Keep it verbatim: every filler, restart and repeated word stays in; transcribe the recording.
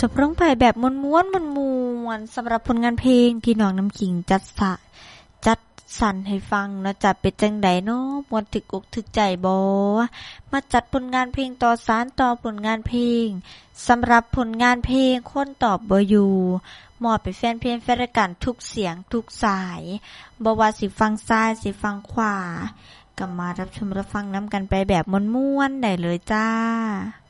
บร้องไปแบบม้วนๆม้วนๆสำหรับผลงานเพลงที่น้องน้ำขิงจัดสะจัดสรรให้ฟังเนาะจะเป็นจังไดเนาะม่วนถึกอกถึกใจบ่มาจัดผลงานเพลงต่อสานต่อผลงานเพลงสำหรับผลงานเพลงคนตอบบ่อยู่มอบไปแฟนเพลงแฟนรายการทุกเสียงทุกสายบ่ว่าสิฟังซ้ายสิฟังขวาก็มารับชมรับฟังนำกันไปแบบม่วนๆได้เลยจ้า